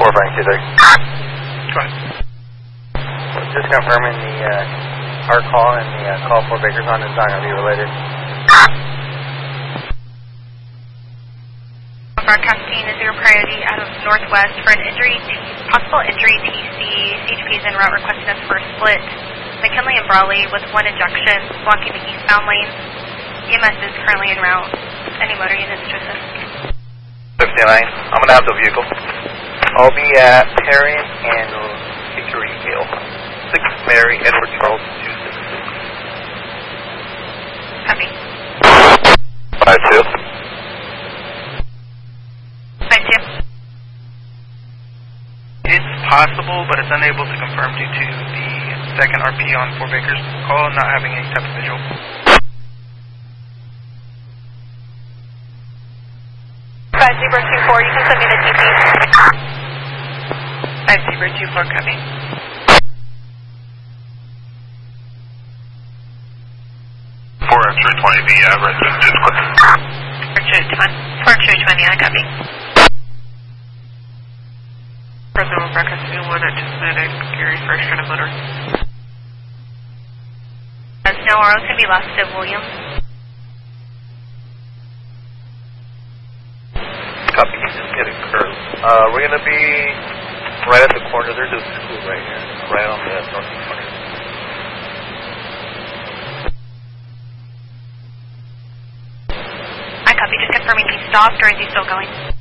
Frank 23. Go ahead. Just confirming our call and the call for Bakersfield is not going to be related. Broadcasting is your priority out of Northwest for an possible injury TC. CHP is en route requesting us for a split. McKinley and Brawley with one injection blocking the eastbound lane. EMS is currently en route. Any motor units to assist? 59, I'm going to have the vehicle. I'll be at Perry and Hickory Hill. 6 Mary Edward Charles 266. Copy. 52. 52. It's possible, but it's unable to confirm due to the second RP on Fort Baker's call not having any type of visual. Zebra 24, you can send me the TP. Zebra 24 coming. 4X320, the resident is quick. 4X320, I copy. President Broadcast 1 at Tismatic, Gary First Trying to motor. No ROs can be lost to Williams. Copy, just getting curved. We're going to be right at the corner. There's a school right here, right on the northeast corner. I copy, just confirming he stopped or is he still going?